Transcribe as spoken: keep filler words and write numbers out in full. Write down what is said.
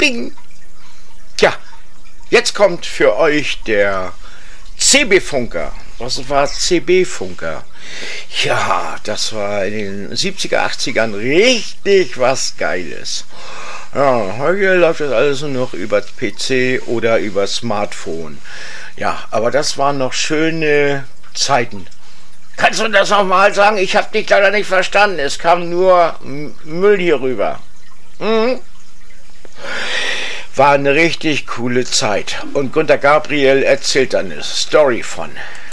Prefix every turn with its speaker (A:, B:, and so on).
A: Bing. Tja, jetzt kommt für euch der C B-Funker. Was war C B-Funker? Ja, das war in den siebziger, achtzigern richtig was Geiles. Ja, heute läuft das alles nur noch über P C oder über Smartphone. Ja, aber das waren noch schöne Zeiten. Kannst du das nochmal sagen? Ich habe dich leider nicht verstanden. Es kam nur Müll hier rüber. Mhm. War eine richtig coole Zeit. Und Günter Gabriel erzählt dann eine Story von.